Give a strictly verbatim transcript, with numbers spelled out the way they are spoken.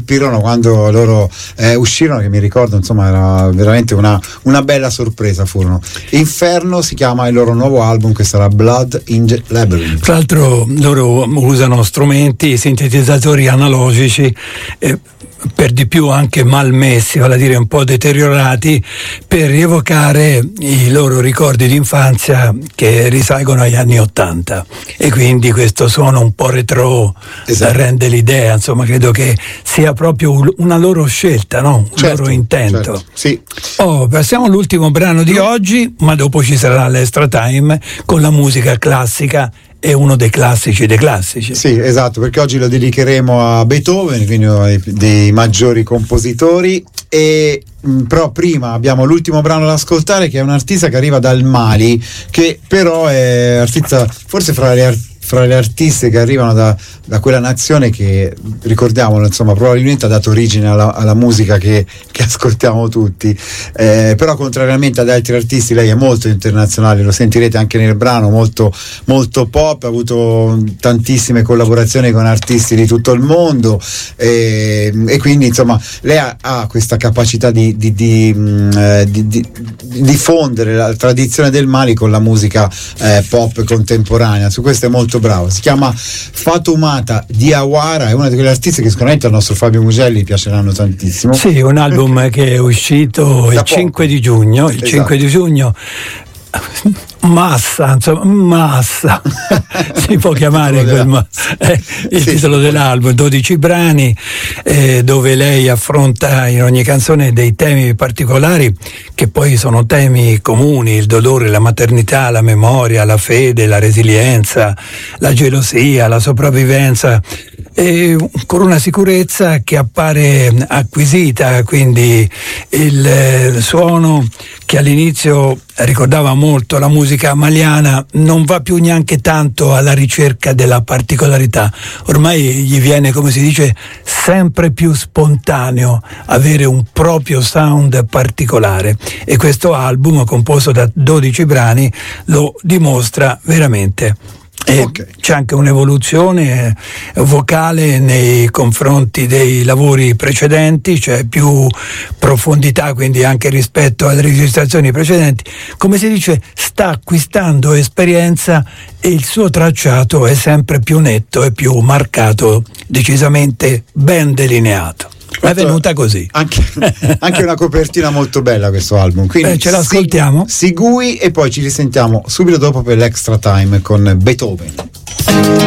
colpirono quando loro eh, uscirono, che mi ricordo insomma era veramente una, una bella sorpresa. Furono Inferno, si chiama il loro nuovo album, che sarà Blood in the Labyrinth. Tra l'altro loro usano strumenti, sintetizzatori analogici, eh, per di più anche malmessi, vale a dire un po' deteriorati, per rievocare i loro ricordi di infanzia che risalgono agli anni ottanta, e quindi questo suono un po' retro, esatto, rende l'idea, insomma credo che sia proprio una loro scelta, no? Un certo, loro intento. Certo, sì. Oh, passiamo all'ultimo brano di oggi, ma dopo ci sarà l'Extra Time con la musica classica. È uno dei classici dei classici. Sì, esatto, perché oggi lo dedicheremo a Beethoven, quindi uno dei, dei maggiori compositori. E mh, però prima abbiamo l'ultimo brano da ascoltare, che è un artista che arriva dal Mali, che però è artista forse fra le artiste fra le artiste che arrivano da, da quella nazione che, ricordiamolo, insomma, probabilmente ha dato origine alla, alla musica che, che ascoltiamo tutti, eh, però contrariamente ad altri artisti lei è molto internazionale, lo sentirete anche nel brano, molto, molto pop, ha avuto tantissime collaborazioni con artisti di tutto il mondo, eh, e quindi insomma lei ha, ha questa capacità di, di, di, mh, di, di, di diffondere la tradizione del Mali con la musica eh, pop contemporanea. Su questo è molto bravo. Si chiama Fatoumata Diawara, è una di quelle artiste che sicuramente al nostro Fabio Mugelli piaceranno tantissimo. Sì, un album che è uscito il cinque di giugno, il esatto. cinque di giugno. Massa, insomma, massa si può chiamare quel ma- eh, il sì, titolo sì, dell'album, dodici brani, eh, dove lei affronta in ogni canzone dei temi particolari che poi sono temi comuni: il dolore, la maternità, la memoria, la fede, la resilienza, la gelosia, la sopravvivenza, e con una sicurezza che appare acquisita, quindi il, il suono che all'inizio ricordava molto la musica maliana non va più neanche tanto alla ricerca della particolarità, ormai gli viene, come si dice, sempre più spontaneo avere un proprio sound particolare, e questo album, composto da dodici brani, lo dimostra veramente. E okay. C'è anche un'evoluzione vocale nei confronti dei lavori precedenti, c'è più profondità quindi anche rispetto alle registrazioni precedenti, come si dice, sta acquistando esperienza e il suo tracciato è sempre più netto e più marcato, decisamente ben delineato. È venuta così. Anche, anche una copertina molto bella questo album. Quindi eh, ce l'ascoltiamo. Segui e poi ci risentiamo subito dopo per l'Extra Time con Beethoven.